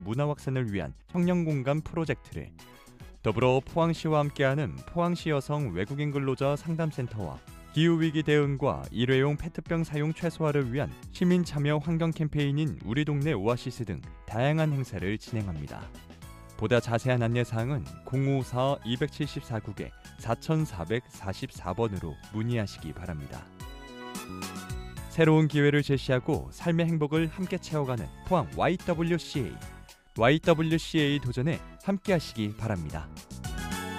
문화 확산을 위한 청년 공감 프로젝트를, 더불어 포항시와 함께하는 포항시 여성 외국인 근로자 상담센터와 기후위기 대응과 일회용 페트병 사용 최소화를 위한 시민 참여 환경 캠페인인 우리 동네 오아시스 등 다양한 행사를 진행합니다. 보다 자세한 안내사항은 054-274국에 4444번으로 문의하시기 바랍니다. 새로운 기회를 제시하고 삶의 행복을 함께 채워가는 포항 YWCA 도전에 함께하시기 바랍니다.